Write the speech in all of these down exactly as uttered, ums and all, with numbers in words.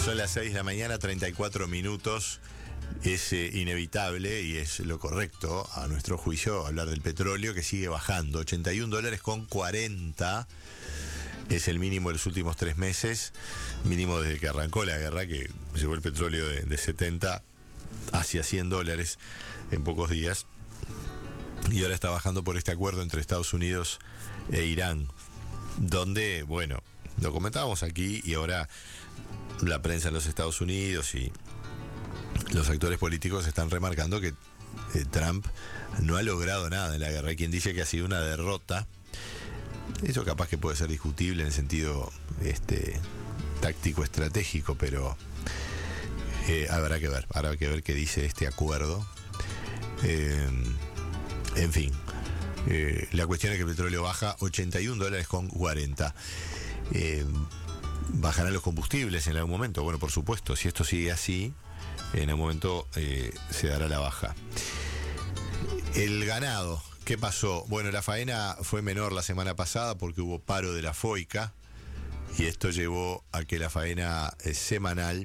Son las seis de la mañana, treinta y cuatro minutos. Es eh, inevitable y es lo correcto, a nuestro juicio, hablar del petróleo, que sigue bajando. ochenta y un dólares con cuarenta es el mínimo de los últimos tres meses. Mínimo desde que arrancó la guerra, que llevó el petróleo de, de setenta hacia cien dólares en pocos días. Y ahora está bajando por este acuerdo entre Estados Unidos e Irán, donde, bueno, lo comentábamos aquí y ahora la prensa en los Estados Unidos y los actores políticos están remarcando que eh, Trump no ha logrado nada en la guerra. Hay quien dice que ha sido una derrota. Eso capaz que puede ser discutible en el sentido este, táctico, estratégico, pero eh, habrá que ver, habrá que ver qué dice este acuerdo. Eh, en fin, eh, la cuestión es que el petróleo baja ochenta y un dólares con cuarenta. Eh, ¿Bajarán los combustibles en algún momento? Bueno, por supuesto, si esto sigue así, en algún momento eh, se dará la baja. El ganado, ¿qué pasó? Bueno, la faena fue menor la semana pasada porque hubo paro de la FOICA y esto llevó a que la faena eh, semanal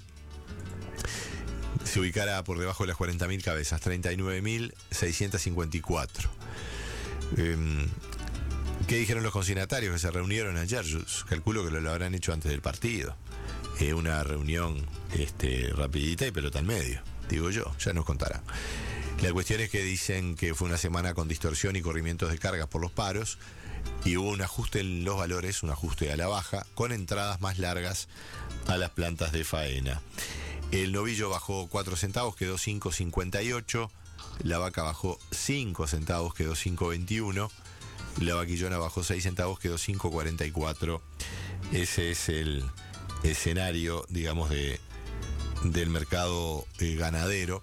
se ubicara por debajo de las cuarenta mil cabezas, treinta y nueve mil seiscientos cincuenta y cuatro. Eh, ¿Qué dijeron los consignatarios que se reunieron ayer? Yo calculo que lo, lo habrán hecho antes del partido. Eh, una reunión este, rapidita y pelota al medio, digo yo, ya nos contarán. La cuestión es que dicen que fue una semana con distorsión y corrimientos de cargas por los paros y hubo un ajuste en los valores, un ajuste a la baja, con entradas más largas a las plantas de faena. El novillo bajó cuatro centavos, quedó cinco cincuenta y ocho. La vaca bajó cinco centavos, quedó cinco veintiuno. La vaquillona bajó seis centavos, quedó cinco cuarenta y cuatro. Ese es el escenario, digamos, de, del mercado eh, ganadero.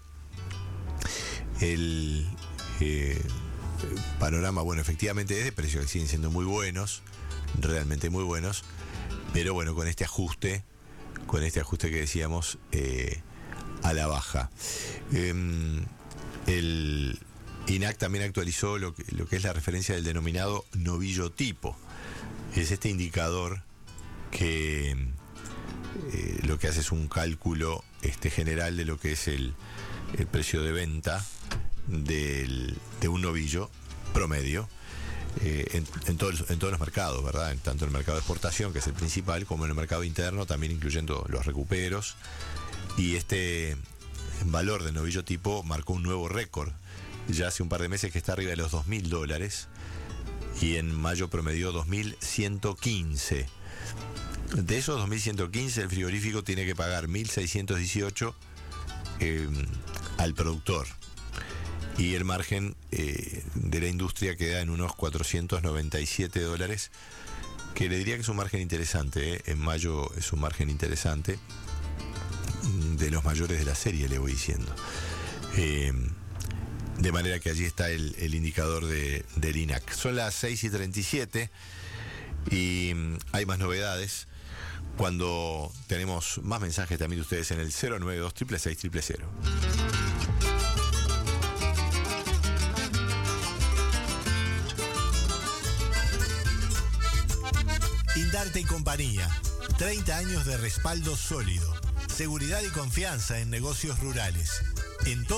El eh, panorama, bueno, efectivamente es de precios que siguen siendo muy buenos, realmente muy buenos, pero bueno, con este ajuste, con este ajuste que decíamos, eh, a la baja. Eh, el I N A C también actualizó lo que, lo que es la referencia del denominado novillo tipo. Es este indicador que eh, lo que hace es un cálculo este, general de lo que es el, el precio de venta del, de un novillo promedio eh, en, en, todos, en todos los mercados, ¿verdad? En, tanto en el mercado de exportación, que es el principal, como en el mercado interno, también incluyendo los recuperos. Y este valor del novillo tipo marcó un nuevo récord. Ya hace un par de meses que está arriba de los dos mil dólares y en mayo promedió dos mil ciento quince. De esos dos mil ciento quince, el frigorífico tiene que pagar mil seiscientos dieciocho eh, al productor y el margen eh, de la industria queda en unos cuatrocientos noventa y siete dólares, que le diría que es un margen interesante. ¿eh? En mayo es un margen interesante, de los mayores de la serie, le voy diciendo. Eh, De manera que allí está el, el indicador de, del I N A C. Son las seis y treinta y siete y hay más novedades cuando tenemos más mensajes también de ustedes en el cero nueve dos seis seis seis cero cero. Indarte y compañía. treinta años de respaldo sólido. Seguridad y confianza en negocios rurales. En